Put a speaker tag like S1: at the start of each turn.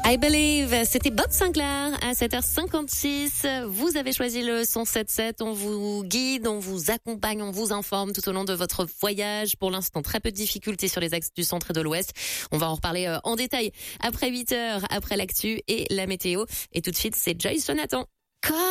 S1: I Believe, c'était Bob Sinclair à 7h56. Vous avez choisi le 177. On vous guide, on vous accompagne, on vous informe tout au long de votre voyage. Pour l'instant, très peu de difficultés sur les axes du centre et de l'ouest. On va en reparler en détail après 8h, après l'actu et la météo. Et tout de suite, c'est Joyce Jonathan.